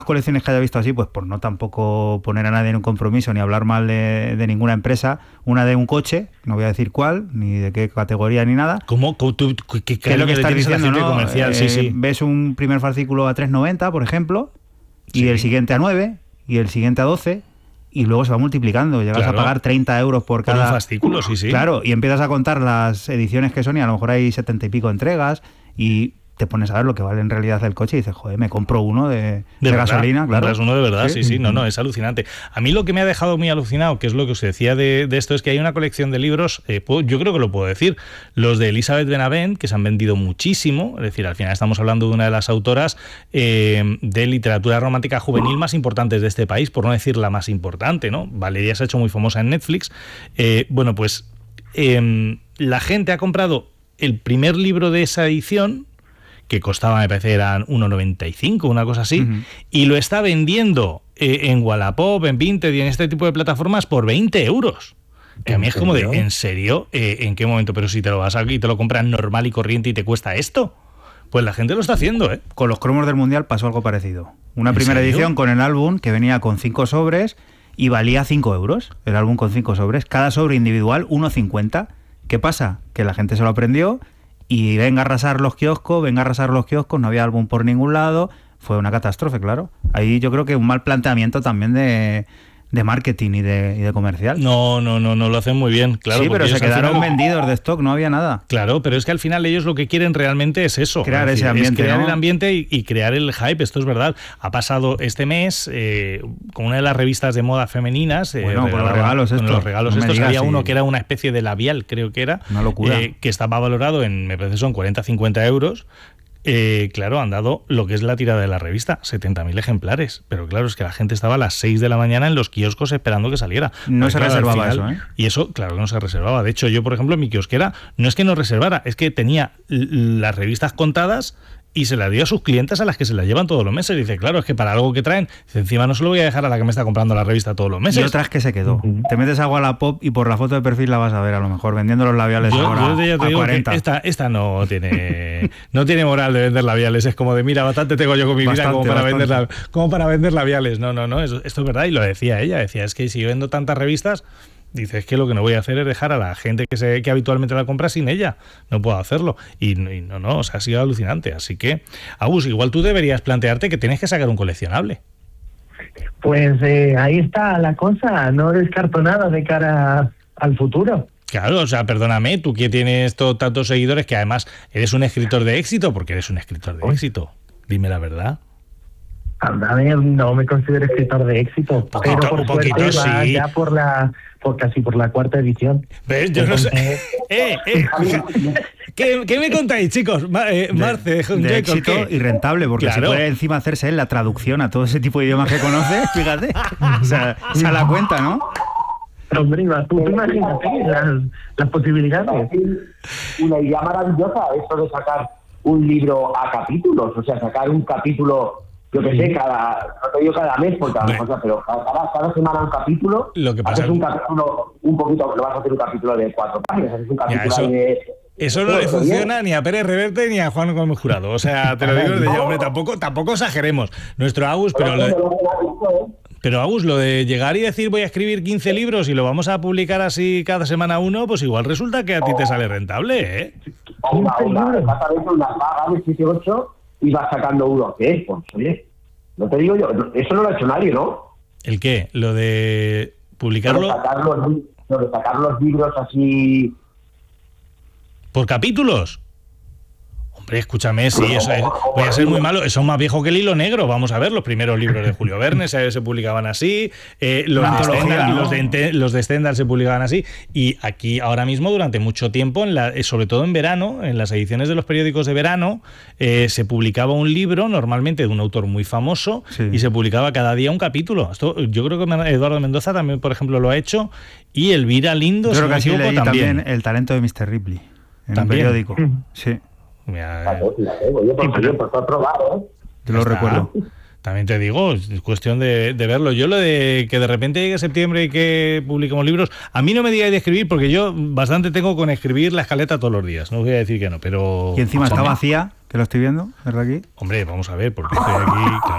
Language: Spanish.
colecciones que haya visto así, pues por no tampoco poner a nadie en un compromiso ni hablar mal de ninguna empresa, una de un coche, no voy a decir cuál, ni de qué categoría ni nada. ¿Cómo? ¿Qué es lo que estás diciendo, no? Comercial? Sí. Ves un primer fascículo a 3,90, por ejemplo, y el siguiente a 9, y el siguiente a 12, y luego se va multiplicando. Llegas a pagar 30 euros por cada... un fascículo, sí. Claro, y empiezas a contar las ediciones que son, y a lo mejor hay 70 y pico entregas, y te pones a ver lo que vale en realidad el coche y dices, joder, me compro uno de gasolina, claro. Es uno de verdad, sí. No, es alucinante. A mí lo que me ha dejado muy alucinado, que es lo que os decía de esto, es que hay una colección de libros, yo creo que lo puedo decir, los de Elizabeth Benavent, que se han vendido muchísimo, es decir, al final estamos hablando de una de las autoras de literatura romántica juvenil más importantes de este país, por no decir la más importante, ¿no? Valeria se ha hecho muy famosa en Netflix. La gente ha comprado el primer libro de esa edición, que costaba, me parece, eran 1,95, una cosa así, y lo está vendiendo en Wallapop, en Vinted y en este tipo de plataformas por 20 euros. Que a mí es como de, ¿en serio? ¿En qué momento? Pero si te lo vas aquí y te lo compras normal y corriente y te cuesta esto. Pues la gente lo está haciendo, ¿eh? Con los cromos del Mundial pasó algo parecido. Una primera edición con el álbum que venía con 5 sobres y valía 5 euros. El álbum con 5 sobres. Cada sobre individual, 1,50. ¿Qué pasa? Que la gente se lo aprendió. Y venga a arrasar los kioscos, no había álbum por ningún lado, fue una catástrofe, claro. Ahí yo creo que un mal planteamiento también de marketing y de comercial. No lo hacen muy bien, claro. Sí, pero se quedaron vendidos de stock, no había nada. Claro, pero es que al final ellos lo que quieren realmente es eso. Crear ese ambiente, es crear ¿no? el ambiente y crear el hype, esto es verdad. Ha pasado este mes con una de las revistas de moda femeninas. Con los regalos estos. Había uno que era una especie de labial, creo que era. Una locura. Que estaba valorado en, me parece son 40-50 euros. Claro, han dado lo que es la tirada de la revista, 70.000 ejemplares. Pero claro, es que la gente estaba a las 6 de la mañana en los kioscos esperando que saliera. No se reservaba eso, ¿eh? Y eso, claro que no se reservaba. De hecho, yo, por ejemplo, en mi kiosquera, no es que no reservara, es que tenía las revistas contadas y se las dio a sus clientes a las que se las llevan todos los meses. Y dice, claro, es que para algo que traen, encima no se lo voy a dejar a la que me está comprando la revista todos los meses. Y otras que se quedó. Te metes a Wallapop y por la foto de perfil la vas a ver, a lo mejor, vendiendo los labiales ahora yo te digo a 40. Que esta no tiene moral de vender labiales. Es como de, mira, bastante tengo yo con mi vida como para vender labiales. No, esto es verdad. Y lo decía ella. Decía, es que si yo vendo tantas revistas... Dice, es que lo que no voy a hacer es dejar a la gente que habitualmente la compra sin ella. No puedo hacerlo. Y no, o sea, ha sido alucinante. Así que, Agus, igual tú deberías plantearte que tienes que sacar un coleccionable. Pues ahí está la cosa. No descarto nada de cara al futuro. Claro, o sea, perdóname, tú que tienes tantos seguidores, que además eres un escritor de éxito, porque eres un escritor de éxito. Dime la verdad. A ver, no me considero escritor de éxito, pero por suerte va ya por casi por la cuarta edición. ¿Ves? Yo entonces... no sé. ¿Qué me contáis, chicos? Marce, de éxito y rentable, porque claro, si puede encima hacerse él la traducción a todo ese tipo de idiomas que conoce, fíjate, o sea, se da la cuenta, ¿no? Hombre, tú imagínate las posibilidades. Una idea maravillosa eso de sacar un libro a capítulos, o sea, sacar un capítulo... Yo que sé, no te digo cada mes, porque a lo mejor, pero cada semana un capítulo. Lo que pasa es un capítulo un poquito, lo vas a hacer un capítulo de 4 páginas, haces un capítulo Eso no le funciona ni a Pérez Reverte ni a Juan Gómez Jurado. O sea, te lo digo desde ya, hombre, tampoco exageremos. Nuestro Agus, pero Agus, lo de llegar y decir voy a escribir 15 libros y lo vamos a publicar así cada semana uno, pues igual resulta que a ti te sale rentable, ¿eh? Vas a ver con las vagas de 7, 8 y vas sacando uno. ¿Qué? Pues oye, no te digo yo, eso no lo ha hecho nadie, ¿no? ¿El qué? ¿Lo de publicarlo? Lo de sacar los libros así... ¿Por capítulos? Hombre, escúchame, sí, eso es, voy a ser muy malo, eso es más viejo que el hilo negro. Vamos a ver, los primeros libros de Julio Verne se publicaban así, los de Stendhal se publicaban así, y aquí ahora mismo durante mucho tiempo, sobre todo en verano, en las ediciones de los periódicos de verano, se publicaba un libro normalmente de un autor muy famoso, sí, y se publicaba cada día un capítulo. Esto, yo creo que Eduardo Mendoza también, por ejemplo, lo ha hecho, y Elvira Lindo, yo creo que así leí también El talento de Mr. Ripley en un periódico. Sí. Por probar, Yo lo recuerdo. También te digo, es cuestión de verlo. Yo lo de que de repente llegue septiembre y que publiquemos libros, a mí no me digáis de escribir, porque yo bastante tengo con escribir la escaleta todos los días. No os voy a decir que no, pero... Y encima está vacía, que lo estoy viendo desde aquí. Hombre, vamos a ver, porque estoy aquí... Claro.